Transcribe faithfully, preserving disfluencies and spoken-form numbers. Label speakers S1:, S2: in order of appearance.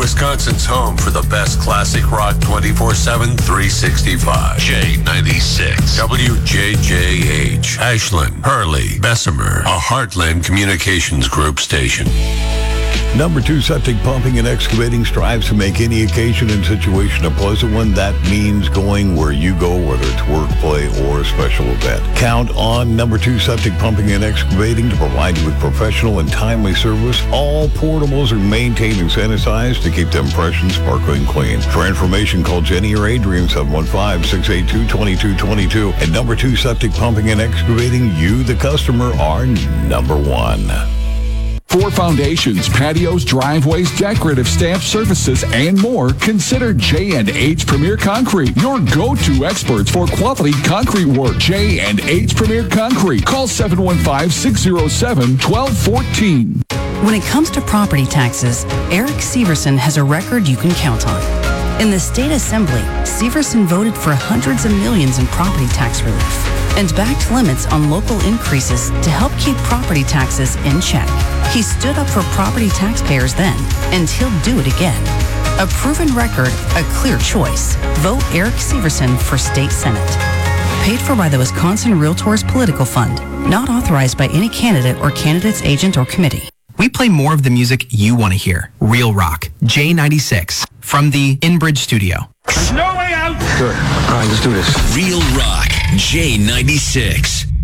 S1: Wisconsin's home for the best classic rock twenty-four seven, three sixty-five. J ninety-six. W J J H. Ashland, Hurley, Bessemer. A Heartland Communications Group station.
S2: Number two Septic Pumping and Excavating strives to make any occasion and situation a pleasant one. That means going where you go, whether it's work, play, or a special event. Count on Number two Septic Pumping and Excavating to provide you with professional and timely service. All portables are maintained and sanitized to keep them fresh and sparkling clean. For information, call Jenny or Adrian, seven one five, six eight two, two two two two. At Number two Septic Pumping and Excavating, you, the customer, are number one.
S3: For foundations, patios, driveways, decorative stamp services, and more, consider J and H Premier Concrete, your go-to experts for quality concrete work. J and H Premier Concrete. Call seven one five, six zero seven, one two one four.
S4: When it comes to property taxes, Eric Severson has a record you can count on. In the state assembly, Severson voted for hundreds of millions in property tax relief and backed limits on local increases to help keep property taxes in check. He stood up for property taxpayers then, and he'll do it again. A proven record, a clear choice. Vote Eric Severson for State Senate. Paid for by the Wisconsin Realtors Political Fund. Not authorized by any candidate or candidate's agent or committee.
S5: We play more of the music you want to hear. Real Rock, J ninety-six, from the InBridge studio.
S6: There's no way out!
S7: Good. All right, let's do this.
S8: Real Rock, J ninety-six.